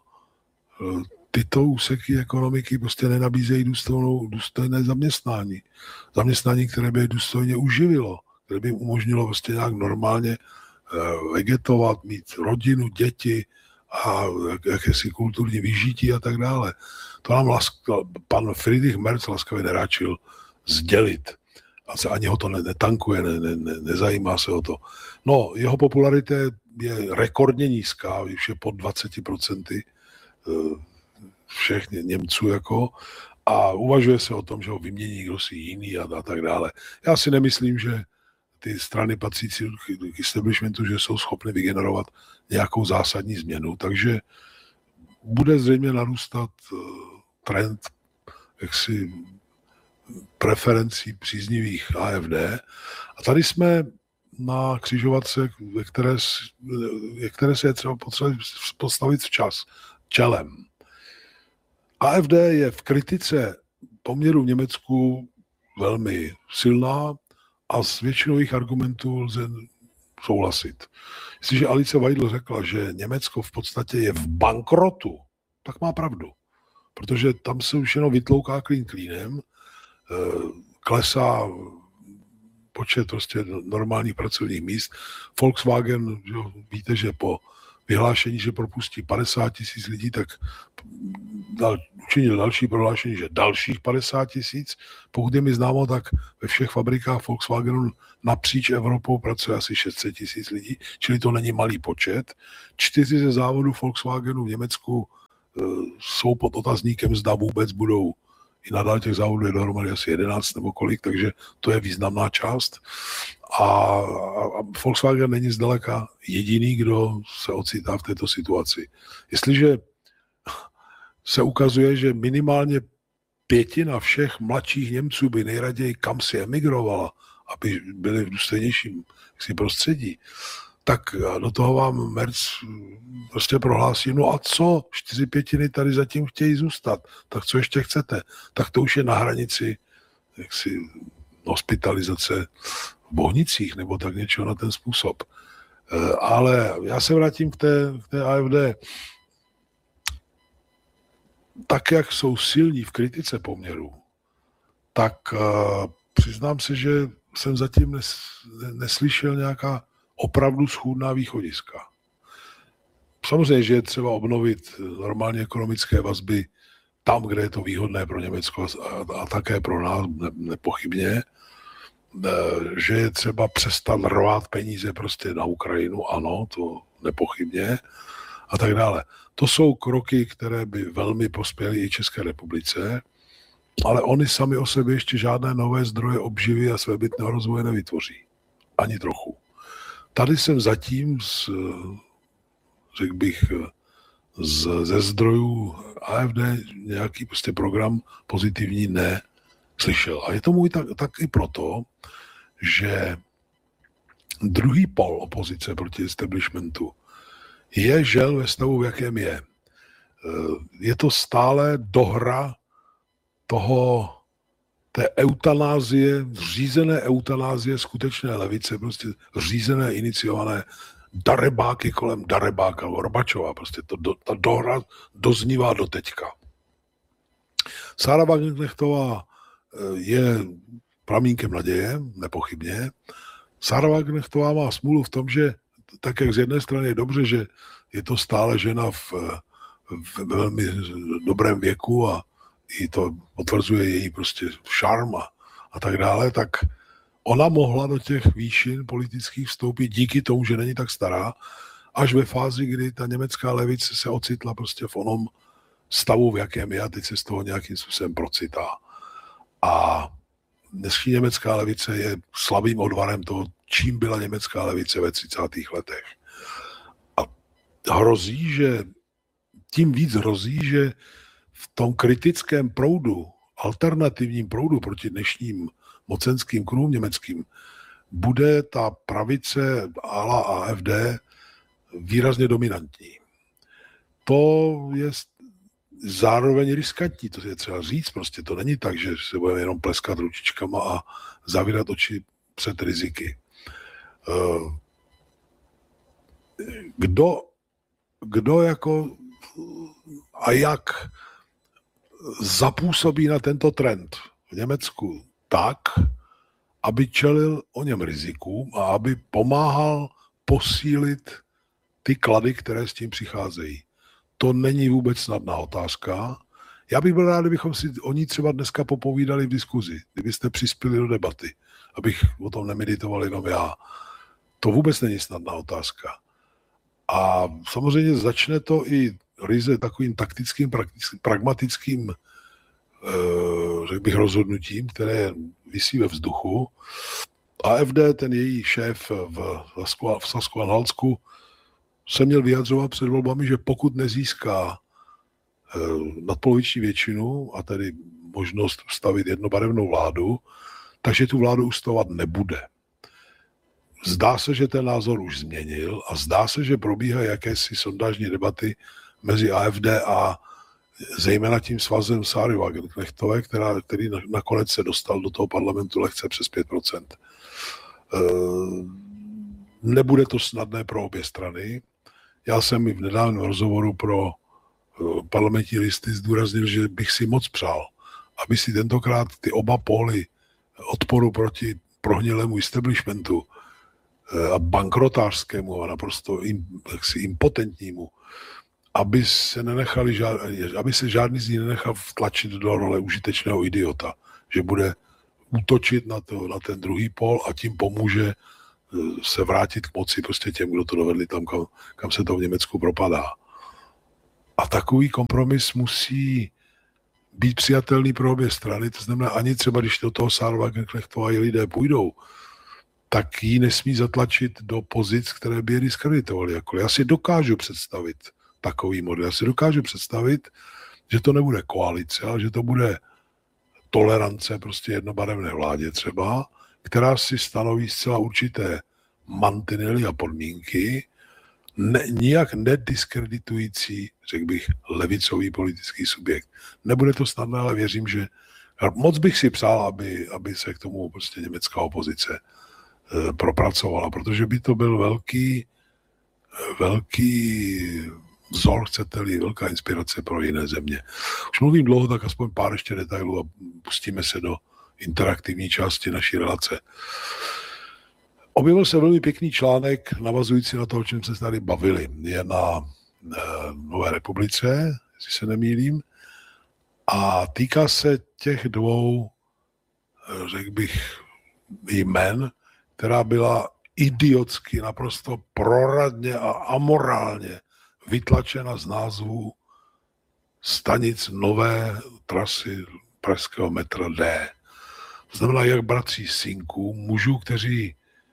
tyto úseky ekonomiky prostě nenabízejí důstojnou, důstojné zaměstnání. Zaměstnání, které by je důstojně uživilo, které by jim umožnilo prostě nějak normálně vegetovat, mít rodinu, děti a jakési kulturní vyžití a tak dále. To nám lask, pan Friedrich Merz laskavě neráčil sdělit. A se ani ho to netankuje, ne, ne, ne, nezajímá se o to. No, jeho popularita je rekordně nízká, už je pod dvacet procent všech Němců jako, a uvažuje se o tom, že ho vymění kdo si jiný a, a tak dále. Já si nemyslím, že ty strany patřící k establishmentu, že jsou schopny vygenerovat nějakou zásadní změnu, takže bude zřejmě narůstat trend jaksi preferencí příznivých A F D. A tady jsme na křižovatce, ve které, ve které se je třeba postavit včas, čelem. A F D je v kritice poměru v Německu velmi silná a s většinou jejich argumentů lze souhlasit. Jestliže Alice Weidel řekla, že Německo v podstatě je v bankrotu, tak má pravdu. Protože tam se už jenom vytlouká klín klínem, klesá počet prostě normálních pracovních míst. Volkswagen, jo, víte, že po vyhlášení, že propustí padesát tisíc lidí, tak dal, učinil další prohlášení, že dalších padesát tisíc. Pokud je mi známo, tak ve všech fabrikách Volkswagenu napříč Evropou pracuje asi šest set tisíc lidí, čili to není malý počet. Čtyři ze závodů Volkswagenu v Německu e, jsou pod otazníkem, zda vůbec budou. I nadále těch závodů je dohromady asi jedenáct nebo kolik, takže to je významná část. A, a Volkswagen není zdaleka jediný, kdo se ocitá v této situaci. Jestliže se ukazuje, že minimálně pětina všech mladších Němců by nejraději kam si emigrovala, aby byli v důstojnějším prostředí, tak do toho vám Merz prostě prohlásí, no a co, čtyři pětiny tady zatím chtějí zůstat, tak co ještě chcete? Tak to už je na hranici jaksi hospitalizace v Bohnicích, nebo tak něčeho na ten způsob. Ale já se vrátím k té, k té A F D. Tak, jak jsou silní v kritice poměru, tak uh, přiznám se, že jsem zatím nes, neslyšel nějaká opravdu schůdná východiska. Samozřejmě, že je třeba obnovit normálně ekonomické vazby tam, kde je to výhodné pro Německo a, a také pro nás ne, nepochybně, že je třeba přestat rvát peníze prostě na Ukrajinu, ano, to nepochybně, a tak dále. To jsou kroky, které by velmi prospěly i České republice, ale oni sami o sobě ještě žádné nové zdroje obživy a svébytného rozvoje nevytvoří. Ani trochu. Tady jsem zatím, z, řekl bych, z, ze zdrojů A F D nějaký prostě program pozitivní neslyšel. A je to můj tak, tak i proto, že druhý pol opozice proti establishmentu je žel ve stavu, v jakém je. Je to stále dohra toho, té eutanázie, řízené eutanázie skutečné levice, prostě řízené, iniciované darebáky kolem darebáka Gorbačova, prostě to, do, ta dohra doznívá do teďka. Sára Wagenknechtová je pramínkem naděje, nepochybně. Sára Wagenknechtová má smůlu v tom, že tak jak z jedné strany je dobře, že je to stále žena v, v velmi dobrém věku a i to potvrzuje její prostě šarm a, a tak dále, tak ona mohla do těch výšin politických vstoupit díky tomu, že není tak stará, až ve fázi, kdy ta německá levice se ocitla prostě v onom stavu, v jakém je, a teď se z toho nějakým způsobem procitá. A dnešní německá levice je slabým odvarem toho, čím byla německá levice ve třicátých letech. A hrozí, že tím víc hrozí, že v tom kritickém proudu, alternativním proudu proti dnešním mocenským kruhům německým, bude ta pravice a la A F D výrazně dominantní. To je zároveň riskantní, to je třeba říct, prostě to není tak, že se budeme jenom pleskat ručičkama a zavírat oči před riziky. Kdo, kdo jako a jak zapůsobí na tento trend v Německu tak, aby čelil o něm rizikům a aby pomáhal posílit ty klady, které s tím přicházejí. To není vůbec snadná otázka. Já bych byl rád, kdybychom si o ní třeba dneska popovídali v diskuzi, kdybyste přispěli do debaty, abych o tom nemeditoval jenom já. To vůbec není snadná otázka. A samozřejmě začne to i ryze takovým taktickým, pragmatickým, řekl bych, rozhodnutím, které visí ve vzduchu. A F D, ten její šéf v, v Sasku-Anhaltsku, se měl vyjadřovat před volbami, že pokud nezíská nadpoloviční většinu a tedy možnost ustavit jednobarevnou vládu, takže tu vládu ustavovat nebude. Zdá se, že ten názor už změnil a zdá se, že probíhají jakési sondážní debaty mezi A F D a zejména tím svazem Sáry Wagenknechtové, která, který nakonec se dostal do toho parlamentu lehce přes pět procent. Nebude to snadné pro obě strany. Já jsem i v nedávném rozhovoru pro parlamentní listy zdůraznil, že bych si moc přál, aby si tentokrát ty oba póly odporu proti prohnilému establishmentu a bankrotářskému a naprosto im, jaksi impotentnímu, aby se, nenechali žádný, aby se žádný z nich nenechal vtlačit do role užitečného idiota, že bude útočit na, to, na ten druhý pól a tím pomůže se vrátit k moci prostě těm, kdo to dovedli tam, kam, kam se to v Německu propadá. A takový kompromis musí být přijatelný pro obě strany, to znamená ani třeba, když do toho Sára Wagenknechtová lidé půjdou, tak ji nesmí zatlačit do pozic, které by je diskreditovaly. Jakkoliv. Já si dokážu představit takový model. Já si dokážu představit, že to nebude koalice, ale že to bude tolerance prostě jednobarevné vládě třeba, která si stanoví zcela určité mantinely a podmínky, ne, nijak nediskreditující, řekl bych, levicový politický subjekt. Nebude to snadné, ale věřím, že moc bych si přál, aby, aby se k tomu prostě německá opozice e, propracovala, protože by to byl velký, velký vzor, chcete-li, velká inspirace pro jiné země. Už mluvím dlouho, tak aspoň pár ještě detailů a pustíme se do interaktivní části naší relace. Objevil se velmi pěkný článek navazující na to, o čem se tady bavili. Je na e, Nové republice, jestli se nemýlím, a týká se těch dvou, řekl bych, jmen, která byla idiotsky, naprosto proradně a amorálně vytlačena z názvu stanic nové trasy pražského metra D. To znamená, jak bratří synků, mužů, kteří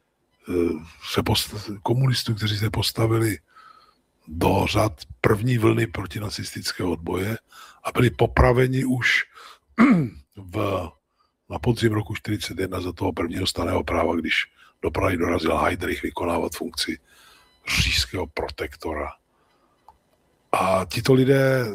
se postavili, komunistů, kteří se postavili do řad první vlny protinacistického odboje a byli popraveni už v, na podzim roku čtyřicet jedna za toho prvního stanného práva, když do Prahy dorazil Heydrich vykonávat funkci říšského protektora. A tito lidé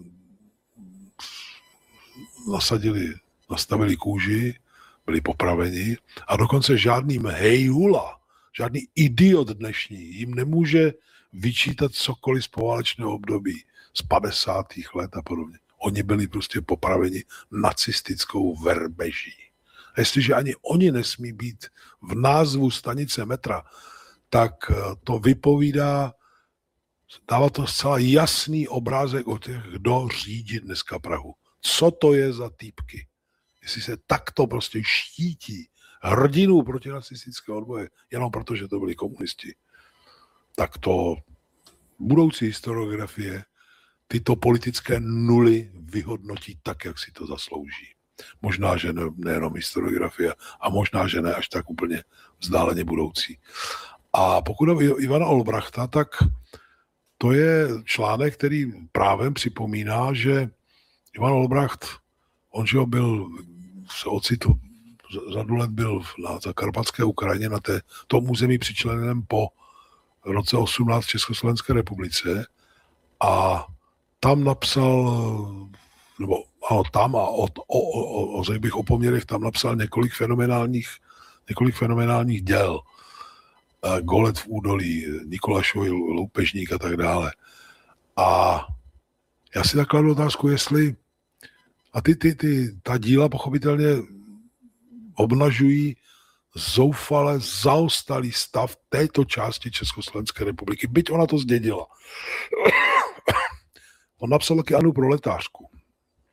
nasadili, nastavili kůži, byli popraveni a dokonce žádný hejhula, žádný idiot dnešní jim nemůže vyčítat cokoliv z poválečného období, z padesátých let a podobně. Oni byli prostě popraveni nacistickou verbeží. A jestliže ani oni nesmí být v názvu stanice metra, tak to vypovídá, dává to zcela jasný obrázek o těch, kdo řídí dneska Prahu. Co to je za týpky? Jestli se takto prostě štítí hrdinu protinacistického odboje, jenom proto, že to byli komunisti, tak to budoucí historiografie tyto politické nuly vyhodnotí tak, jak si to zaslouží. Možná, že ne, nejenom historiografie a možná, že ne až tak úplně vzdáleně budoucí. A pokud o Ivana Olbrachta, tak to je článek, který právem připomíná, že Ivan Olbracht, on že byl, se ocitl, řadu let byl na zakarpatské Ukrajině, na té, tom území přičleneném po roce osmnáct v Československé republice a tam napsal, nebo ano, tam a o, o, o, o, bych o poměrech tam napsal několik fenomenálních, několik fenomenálních děl. Golet v údolí, Nikolašovi loupežník a tak dále. A já si tak kladu otázku, jestli a ty, ty, ty, ta díla pochopitelně obnažují zoufale zaostalý stav této části Československé republiky, byť ona to zdědila. On napsal taky Anu proletářku.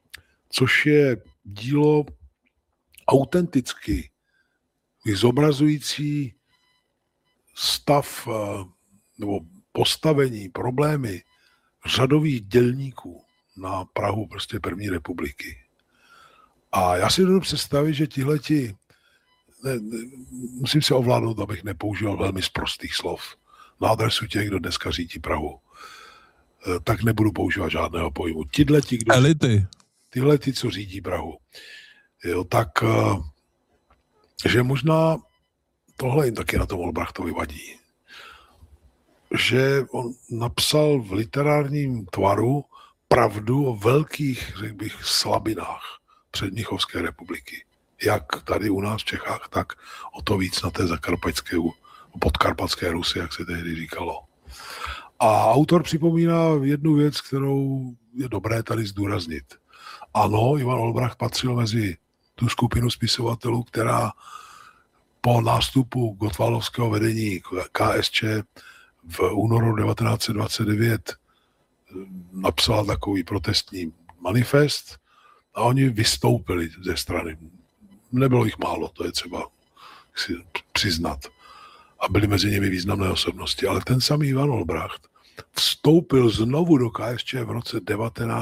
což je dílo autenticky zobrazující stav nebo postavení, problémy řadových dělníků na prahu prostě první republiky. A já si dovedu představit, že tihleti, ne, ne, musím se ovládnout, abych nepoužíval velmi sprostých slov na adresu těch, kdo dneska řídí Prahu, tak nebudu používat žádného pojmu. Tihleti, kdo... Elity. Tihleti, co řídí Prahu. Jo, tak, že možná tohle jim taky na tom Olbrachtovi vadí. Že on napsal v literárním tvaru pravdu o velkých, řekl bych, slabinách předmnichovské republiky. Jak tady u nás v Čechách, tak o to víc na té zakarpatské, podkarpatské Rusy, jak se tehdy říkalo. A autor připomíná jednu věc, kterou je dobré tady zdůraznit. Ano, Ivan Olbracht patřil mezi tu skupinu spisovatelů, která po nástupu gottwaldovského vedení K S Č v únoru devatenáct set dvacet devět napsal takový protestní manifest a oni vystoupili ze strany. Nebylo jich málo, to je třeba si přiznat. A byly mezi nimi významné osobnosti. Ale ten samý Ivan Olbracht vstoupil znovu do K S Č v roce devatenáct